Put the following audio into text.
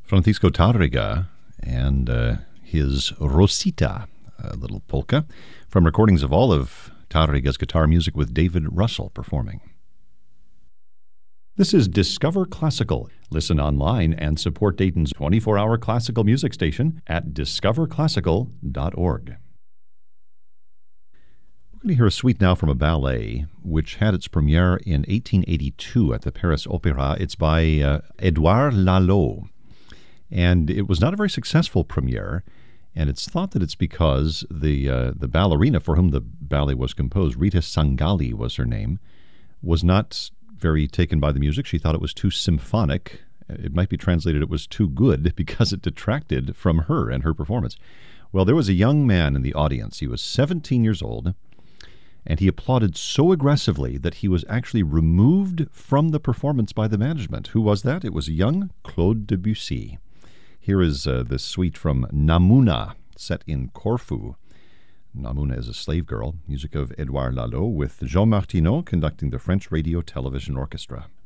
Francisco Tárrega and his Rosita, a little polka, from recordings of all of Tárrega's guitar music with David Russell performing. This is Discover Classical. Listen online and support Dayton's 24-hour classical music station at discoverclassical.org. We're going to hear a suite now from a ballet which had its premiere in 1882 at the Paris Opéra. It's by Edouard Lalo. And it was not a very successful premiere, and it's thought that it's because the ballerina for whom the ballet was composed, Rita Sangali was her name, was not very taken by the music. She thought it was too symphonic. It might be translated it was too good because it detracted from her and her performance. Well, there was a young man in the audience. He was 17 years old, and he applauded so aggressively that he was actually removed from the performance by the management. Who was that? It was young Claude Debussy. Here is the suite from Namuna, set in Corfu. Namuna is a slave girl, music of Edouard Lalo, with Jean Martineau conducting the French Radio Television Orchestra.